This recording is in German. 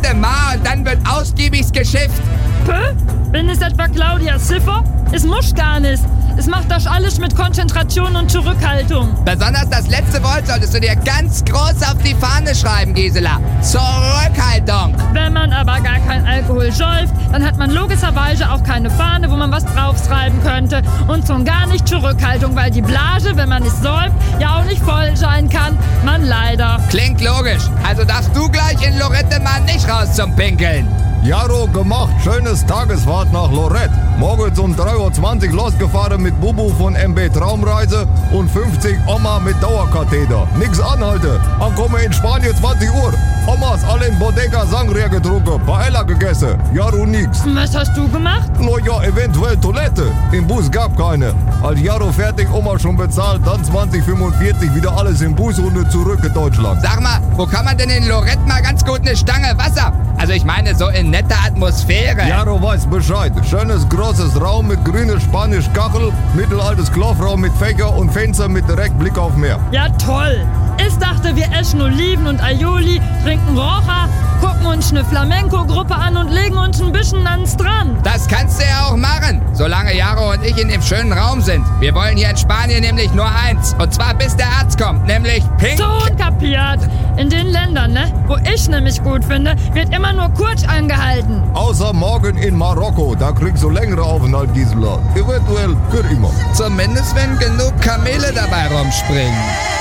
Lorette Mar und dann wird ausgiebig geschifft. Pö? Bin es etwa Claudia Schiffer? Es muss gar nicht. Es macht das alles mit Konzentration und Zurückhaltung. Besonders das letzte Wort solltest du dir ganz groß auf die Fahne schreiben, Gisela. Zurückhaltung. Wenn man aber gar kein Alkohol säuft, dann hat man logischerweise auch keine Fahne, wo man was draufschreiben könnte. Und schon gar nicht Zurückhaltung, weil die Blase, wenn man es säuft, ja auch nicht voll sein kann. Man leider. Klingt logisch. Also darfst du gleich in Lorette Mar nicht raus zum Pinkeln. Jaro gemacht, schönes Tagesfahrt nach Lorette. Morgens um 3.20 Uhr losgefahren mit Bubu von MB Traumreise und 50 Oma mit Dauerkatheter. Nix anhalte. Ankomme in Spanien 20 Uhr. Omas alle in Bodega Sangria getrunken, Paella gegessen. Jaro nix. Was hast du gemacht? Ja, eventuell Toilette. Im Bus gab keine. Als Jaro fertig, Oma schon bezahlt, dann 20:45 wieder alles im Bus und zurück in Deutschland. Sag mal, wo kann man denn in Lorette mal ganz gut eine Stange Wasser? Also ich meine so in netter Atmosphäre. Jaro weiß Bescheid. Schönes großes Raum mit grüner Spanisch Kachel, mittelaltes Klofraum mit Fächer und Fenster mit direkt Blick auf Meer. Ja, toll. Ich dachte, wir essen Oliven und Aioli, trinken Rocha, gucken uns eine Flamenco-Gruppe an und legen uns ein bisschen an den Strand. Das kannst du ja auch machen, solange Jaro und ich in dem schönen Raum sind. Wir wollen hier in Spanien nämlich nur eins. Und zwar bis der Arzt kommt, nämlich pink. So kapiert. In den Ländern, ne, wo ich nämlich gut finde, wird immer nur kurz angehalten. Außer morgen in Marokko, da kriegst du längere Aufenthalt, Gisela. Eventuell für immer. Zumindest wenn genug Kamele dabei rumspringen.